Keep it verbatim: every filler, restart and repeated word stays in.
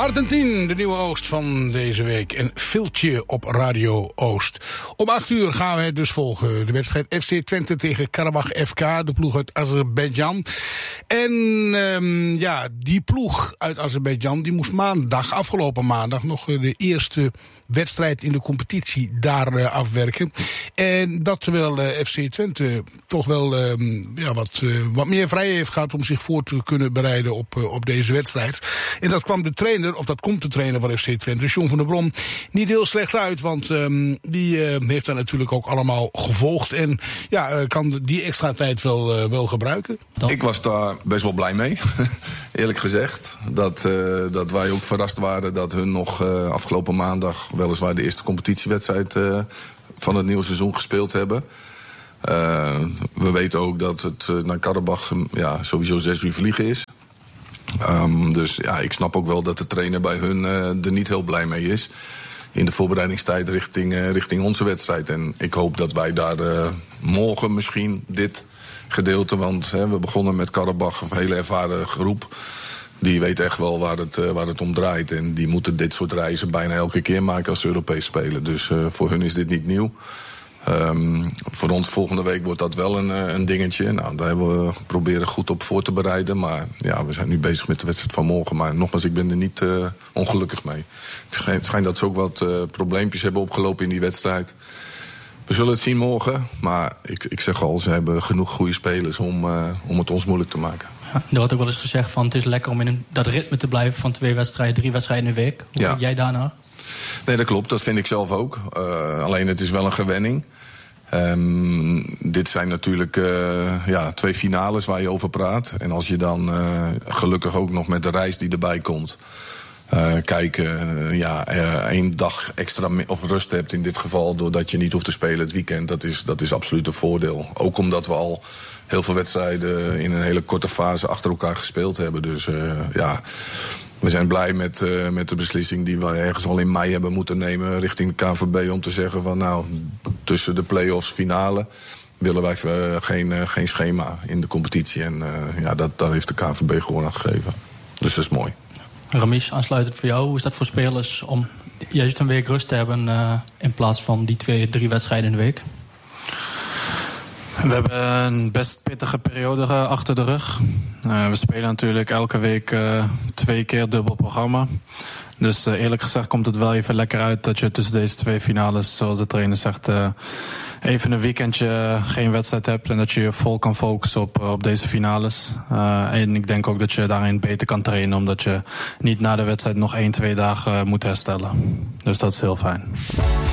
Hart en tien, de nieuwe Oost van deze week. Een filtje op Radio Oost. Om acht uur gaan we het dus volgen. De wedstrijd F C Twente tegen Karabach F K, de ploeg uit Azerbeidzjan. En um, ja, die ploeg uit Azerbeidzjan, die moest maandag, afgelopen maandag, nog de eerste wedstrijd in de competitie daar uh, afwerken. En dat terwijl uh, F C Twente toch wel uh, ja, wat, uh, wat meer vrij heeft gehad om zich voor te kunnen bereiden op, uh, op deze wedstrijd. En dat kwam de trainer, of dat komt de trainer van F C Twente, John van der Brom, niet heel slecht uit. Want um, die uh, heeft daar natuurlijk ook allemaal gevolgd. En ja, uh, kan die extra tijd wel, uh, wel gebruiken. Ik was daar best wel blij mee, eerlijk gezegd. Dat, uh, dat wij ook verrast waren dat hun nog uh, afgelopen maandag weliswaar de eerste competitiewedstrijd uh, van het nieuwe seizoen gespeeld hebben. Uh, we weten ook dat het uh, naar Karabach ja, sowieso zes uur vliegen is. Um, dus ja, ik snap ook wel dat de trainer bij hun uh, er niet heel blij mee is in de voorbereidingstijd richting, uh, richting onze wedstrijd. En ik hoop dat wij daar uh, morgen misschien dit gedeelte, want hè, we begonnen met Karabach, een hele ervaren groep. Die weet echt wel waar het, uh, waar het om draait. En die moeten dit soort reizen bijna elke keer maken als ze Europees spelen. Dus uh, voor hun is dit niet nieuw. Um, voor ons volgende week wordt dat wel een, een dingetje. Nou, daar hebben we proberen goed op voor te bereiden. Maar ja, we zijn nu bezig met de wedstrijd van morgen. Maar nogmaals, ik ben er niet uh, ongelukkig mee. Het schijnt, het schijnt dat ze ook wat uh, probleempjes hebben opgelopen in die wedstrijd. We zullen het zien morgen. Maar ik, ik zeg al, ze hebben genoeg goede spelers om, uh, om het ons moeilijk te maken. Ja, er wordt ook wel eens gezegd van het is lekker om in een, dat ritme te blijven van twee wedstrijden, drie wedstrijden in de week. Hoe ja. kijk jij daarna? Nee, dat klopt. Dat vind ik zelf ook. Uh, alleen het is wel een gewenning. Um, dit zijn natuurlijk uh, ja, twee finales waar je over praat. En als je dan uh, gelukkig ook nog met de reis die erbij komt, Uh, kijken, uh, ja, uh, één dag extra of rust hebt in dit geval, doordat je niet hoeft te spelen het weekend, dat is, dat is absoluut een voordeel. Ook omdat we al heel veel wedstrijden in een hele korte fase achter elkaar gespeeld hebben. Dus uh, ja, we zijn blij met, uh, met de beslissing die we ergens al in mei hebben moeten nemen richting de K N V B om te zeggen van nou, tussen de play-offs finale willen wij uh, geen, uh, geen schema in de competitie. En uh, ja, dat, daar heeft de K N V B gewoon aan gegeven. Dus dat is mooi. Ramis, aansluitend voor jou, hoe is dat voor spelers om juist een week rust te hebben uh, in plaats van die twee, drie wedstrijden in de week? We hebben een best pittige periode achter de rug. Uh, we spelen natuurlijk elke week uh, twee keer dubbel programma. Dus uh, eerlijk gezegd komt het wel even lekker uit dat je tussen deze twee finales, zoals de trainer zegt, uh, even een weekendje geen wedstrijd hebt en dat je je vol kan focussen op, op deze finales. Uh, en ik denk ook dat je daarin beter kan trainen, omdat je niet na de wedstrijd nog één, twee dagen uh, moet herstellen. Dus dat is heel fijn.